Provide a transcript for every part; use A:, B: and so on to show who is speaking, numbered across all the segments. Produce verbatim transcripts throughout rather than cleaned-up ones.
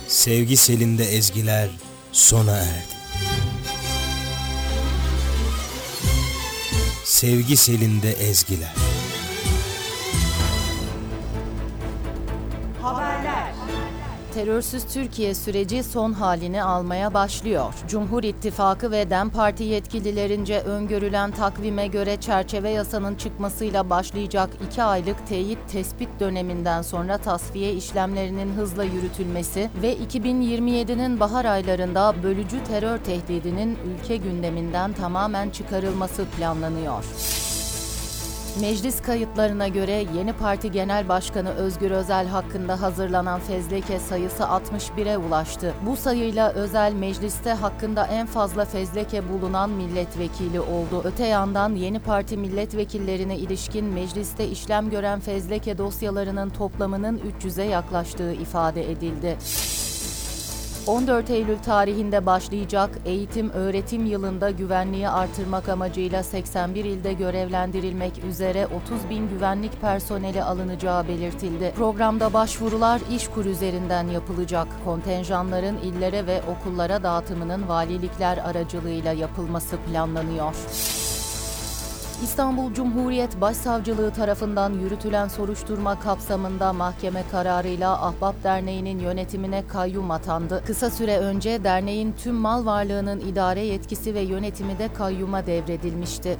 A: Sevgi selinde ezgiler sona erdi. Sevgi selinde ezgiler.
B: Haberler.
C: Terörsüz Türkiye süreci son halini almaya başlıyor. Cumhur İttifakı ve DEM Parti yetkililerince öngörülen takvime göre çerçeve yasanın çıkmasıyla başlayacak iki aylık teyit tespit döneminden sonra tasfiye işlemlerinin hızla yürütülmesi ve iki bin yirmi yedinin bahar aylarında bölücü terör tehdidinin ülke gündeminden tamamen çıkarılması planlanıyor. Meclis kayıtlarına göre yeni parti genel başkanı Özgür Özel hakkında hazırlanan fezleke sayısı altmış bire ulaştı. Bu sayıyla Özel mecliste hakkında en fazla fezleke bulunan milletvekili oldu. Öte yandan yeni parti milletvekillerine ilişkin mecliste işlem gören fezleke dosyalarının toplamının üç yüze yaklaştığı ifade edildi. on dört Eylül tarihinde başlayacak eğitim-öğretim yılında güvenliği artırmak amacıyla seksen bir ilde görevlendirilmek üzere otuz bin güvenlik personeli alınacağı belirtildi. Programda başvurular İşkur üzerinden yapılacak. Kontenjanların illere ve okullara dağıtımının valilikler aracılığıyla yapılması planlanıyor. İstanbul Cumhuriyet Başsavcılığı tarafından yürütülen soruşturma kapsamında mahkeme kararıyla Ahbap Derneği'nin yönetimine kayyum atandı. Kısa süre önce derneğin tüm mal varlığının idare yetkisi ve yönetimi de kayyuma devredilmişti.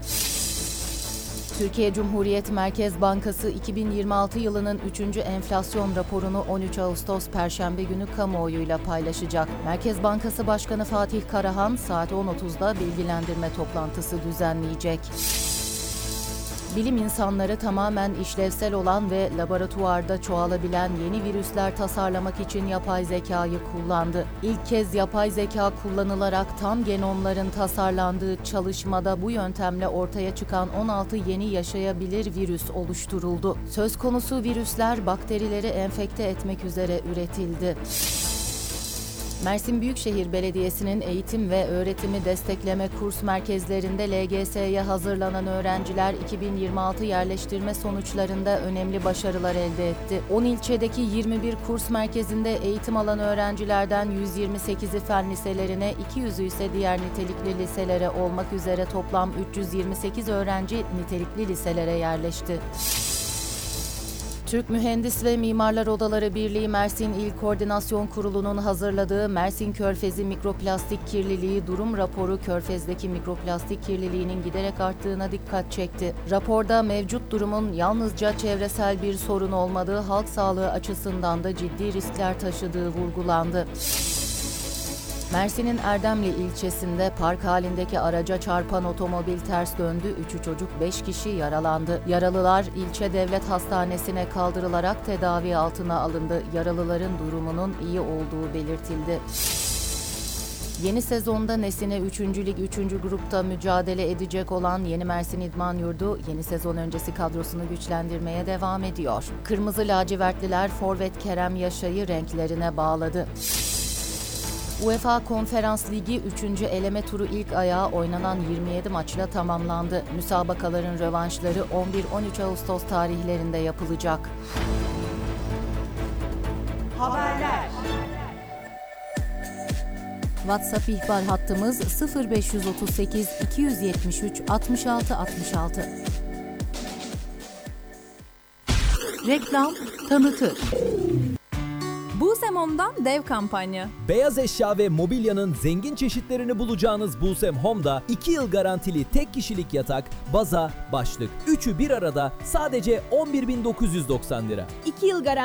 C: Türkiye Cumhuriyet Merkez Bankası iki bin yirmi altı yılının üçüncü enflasyon raporunu on üç Ağustos Perşembe günü kamuoyuyla paylaşacak. Merkez Bankası Başkanı Fatih Karahan saat on otuzda bilgilendirme toplantısı düzenleyecek. Bilim insanları tamamen işlevsel olan ve laboratuvarda çoğalabilen yeni virüsler tasarlamak için yapay zekayı kullandı. İlk kez yapay zeka kullanılarak tam genomların tasarlandığı çalışmada bu yöntemle ortaya çıkan on altı yeni yaşayabilir virüs oluşturuldu. Söz konusu virüsler bakterileri enfekte etmek üzere üretildi. Mersin Büyükşehir Belediyesi'nin eğitim ve öğretimi destekleme kurs merkezlerinde L G S'ye hazırlanan öğrenciler iki bin yirmi altı yerleştirme sonuçlarında önemli başarılar elde etti. on ilçedeki yirmi bir kurs merkezinde eğitim alan öğrencilerden yüz yirmi sekizi fen liselerine, iki yüzü ise diğer nitelikli liselere olmak üzere toplam üç yüz yirmi sekiz öğrenci nitelikli liselere yerleşti. Türk Mühendis ve Mimarlar Odaları Birliği Mersin İl Koordinasyon Kurulu'nun hazırladığı Mersin Körfezi Mikroplastik Kirliliği Durum Raporu, Körfez'deki mikroplastik kirliliğinin giderek arttığına dikkat çekti. Raporda mevcut durumun yalnızca çevresel bir sorun olmadığı, halk sağlığı açısından da ciddi riskler taşıdığı vurgulandı. Mersin'in Erdemli ilçesinde park halindeki araca çarpan otomobil ters döndü. Üçü çocuk, beş kişi yaralandı. Yaralılar ilçe devlet hastanesine kaldırılarak tedavi altına alındı. Yaralıların durumunun iyi olduğu belirtildi. Yeni sezonda Nesine üçüncü Lig üçüncü grupta mücadele edecek olan Yeni Mersin İdman Yurdu, yeni sezon öncesi kadrosunu güçlendirmeye devam ediyor. Kırmızı lacivertliler forvet Kerem Yaşar'ı renklerine bağladı. UEFA Konferans Ligi üçüncü eleme turu ilk ayağı oynanan yirmi yedi maçla tamamlandı. Müsabakaların rövanşları on bir on üç Ağustos tarihlerinde yapılacak.
B: Haberler.
C: WhatsApp ihbar hattımız sıfır beş otuz sekiz iki yüz yetmiş üç altmış altı altmış altı. Reklam tanıtır.
D: Busem Home'dan dev kampanya.
E: Beyaz eşya ve mobilyanın zengin çeşitlerini bulacağınız Busem Home'da iki yıl garantili tek kişilik yatak, baza, başlık. Üçü bir arada sadece on bir bin dokuz yüz doksan lira.
D: iki yıl garanti